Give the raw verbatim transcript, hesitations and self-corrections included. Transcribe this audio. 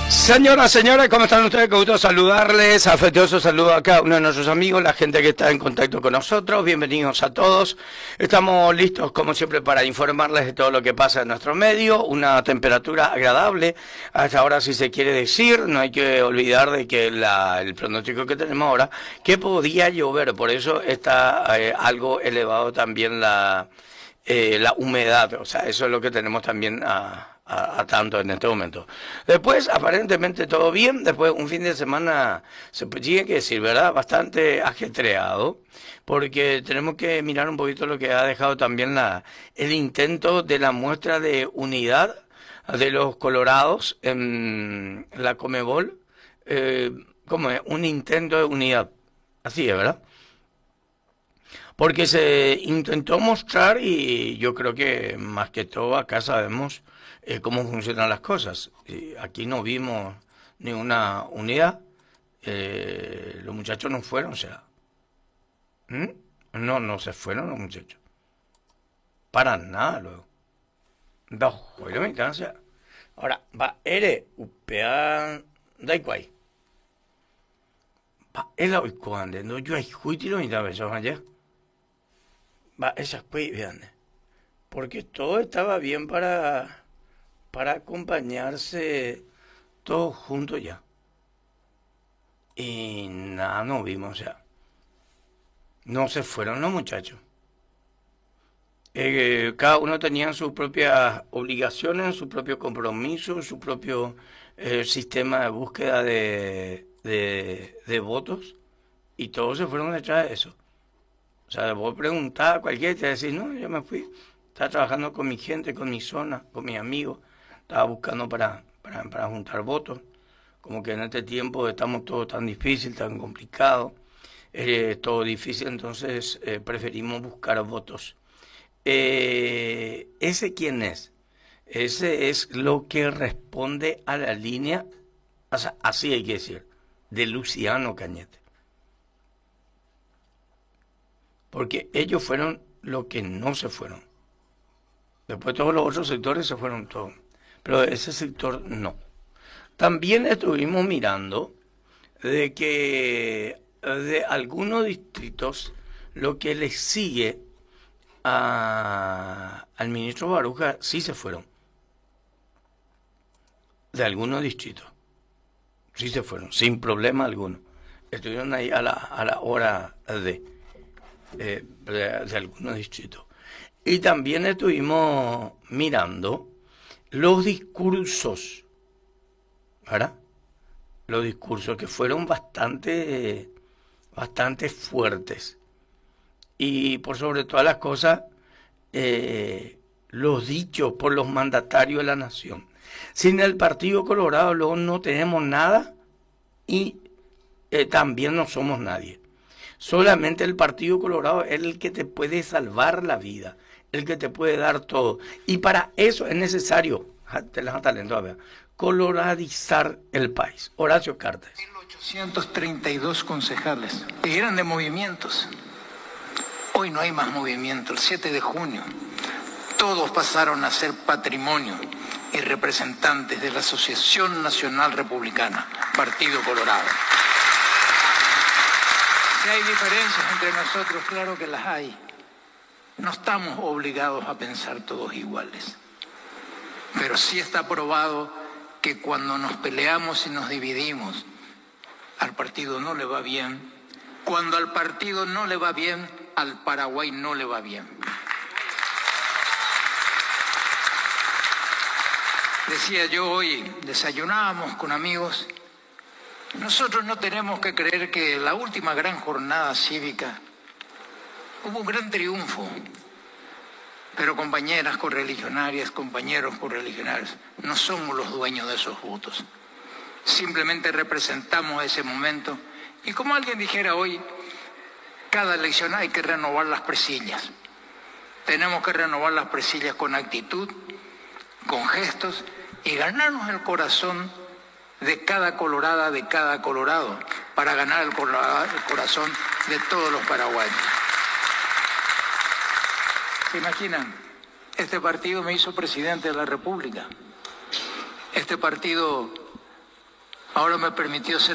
Señoras, señores, ¿cómo están ustedes? Qué gusto saludarles, afectuoso saludo a cada uno de nuestros amigos, la gente que está en contacto con nosotros, bienvenidos a todos. Estamos listos, como siempre, para informarles de todo lo que pasa en nuestro medio, una temperatura agradable, hasta ahora si se quiere decir, no hay que olvidar de que la, el pronóstico que tenemos ahora, que podía llover, por eso está eh, algo elevado también la, eh, la humedad, o sea, eso es lo que tenemos también a... A, a tanto en este momento. Después, aparentemente todo bien. Después, un fin de semana, se tiene que decir, ¿verdad? Bastante ajetreado, porque tenemos que mirar un poquito lo que ha dejado también la, el intento de la muestra de unidad de los colorados en la Conmebol. Eh, ¿Cómo es? Un intento de unidad. Así es, ¿verdad? Porque se intentó mostrar, y yo creo que más que todo acá sabemos eh, cómo funcionan las cosas. Y aquí no vimos ninguna unidad, eh, los muchachos no fueron, o sea, ¿Mm? no, no se fueron los muchachos, para nada luego. Dos juegos de distancia. Ahora, va, eres upea, da igual. Va, él hoy cuando no yo hay juicio y tal eso allá. Va, esas pues, vean, porque todo estaba bien para, para acompañarse todos juntos ya. Y nada, no vimos, o sea, no se fueron los muchachos. Eh, cada uno tenía sus propias obligaciones, su propio compromiso, su propio eh, sistema de búsqueda de, de, de votos, y todos se fueron detrás de eso. O sea, vos preguntás a cualquiera y te decís, no, yo me fui, estaba trabajando con mi gente, con mi zona, con mis amigos, estaba buscando para, para, para juntar votos, como que en este tiempo estamos todos tan difícil, tan complicado, eh, todo difícil, entonces eh, preferimos buscar votos. Eh, ¿Ese quién es? Ese es lo que responde a la línea, o sea, así hay que decir, de Luciano Cañete. Porque ellos fueron los que no se fueron. Después todos los otros sectores se fueron todos. Pero ese sector no. También estuvimos mirando de que de algunos distritos lo que les sigue a, al ministro Baruja sí se fueron. De algunos distritos. Sí se fueron, sin problema alguno. Estuvieron ahí a la, a la hora de... Eh, de, de algunos distritos. Y también estuvimos mirando los discursos, ¿verdad? Los discursos que fueron bastante, bastante fuertes. Y por sobre todas las cosas, eh, los dichos por los mandatarios de la nación. Sin el Partido Colorado luego no tenemos nada y eh, también no somos nadie. Solamente el Partido Colorado es el que te puede salvar la vida, el que te puede dar todo. Y para eso es necesario, te las talento, a ver, coloradizar el país. Horacio Cartes. mil ochocientos treinta y dos concejales que eran de movimientos. Hoy no hay más movimiento. El siete de junio todos pasaron a ser patrimonio y representantes de la Asociación Nacional Republicana, Partido Colorado. Si hay diferencias entre nosotros, claro que las hay. No estamos obligados a pensar todos iguales. Pero sí está probado que cuando nos peleamos y nos dividimos, al partido no le va bien. Cuando al partido no le va bien, al Paraguay no le va bien. Decía yo hoy, desayunábamos con amigos. Nosotros no tenemos que creer que la última gran jornada cívica hubo un gran triunfo, pero compañeras correligionarias, compañeros correligionarios, no somos los dueños de esos votos. Simplemente representamos ese momento y como alguien dijera hoy, cada elección hay que renovar las presillas. Tenemos que renovar las presillas con actitud, con gestos y ganarnos el corazón de cada colorada, de cada colorado, para ganar el, el corazón de todos los paraguayos. ¿Se imaginan? Este partido me hizo presidente de la República. Este partido ahora me permitió ser